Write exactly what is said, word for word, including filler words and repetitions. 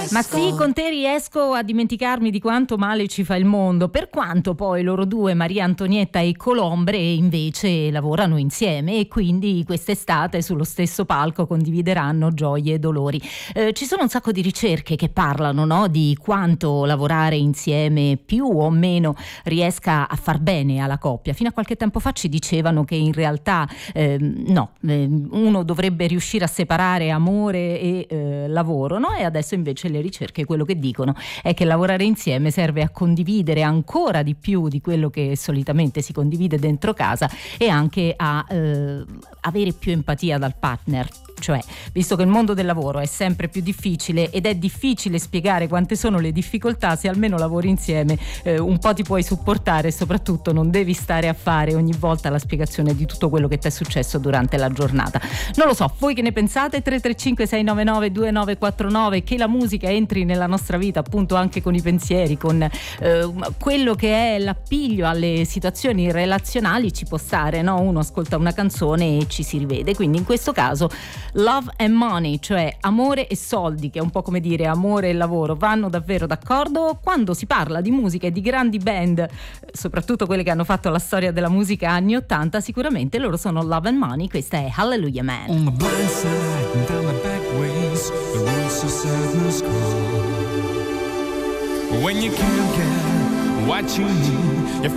Ma sì, con te riesco a dimenticarmi di quanto male ci fa il mondo, per quanto poi loro due, Maria Antonietta e Colombre, invece lavorano insieme e quindi quest'estate sullo stesso palco condivideranno gioie e dolori. Eh, ci sono un sacco di ricerche che parlano, no, di quanto lavorare insieme più o meno riesca a far bene alla coppia. Fino a qualche tempo fa ci dicevano che in realtà eh, no, eh, uno dovrebbe riuscire a separare amore e eh, lavoro, no? E adesso invece le ricerche quello che dicono è che lavorare insieme serve a condividere ancora di più di quello che solitamente si condivide dentro casa e anche a eh, avere più empatia dal partner. Cioè, visto che il mondo del lavoro è sempre più difficile ed è difficile spiegare quante sono le difficoltà, se almeno lavori insieme eh, un po' ti puoi supportare e soprattutto non devi stare a fare ogni volta la spiegazione di tutto quello che ti è successo durante la giornata. Non lo so, voi che ne pensate? tre tre cinque sei nove nove due nove quattro nove, che la musica entri nella nostra vita appunto anche con i pensieri, con eh, quello che è l'appiglio alle situazioni relazionali, ci può stare, no? Uno ascolta una canzone e ci si rivede, quindi in questo caso Love and Money, cioè amore e soldi, che è un po' come dire amore e lavoro, vanno davvero d'accordo? Quando si parla di musica e di grandi band, soprattutto quelle che hanno fatto la storia della musica anni ottanta, sicuramente loro sono Love and Money. Questa è Hallelujah Man. On the blind side and down the back ways, the roads to sadness call. When you can't get what you need, you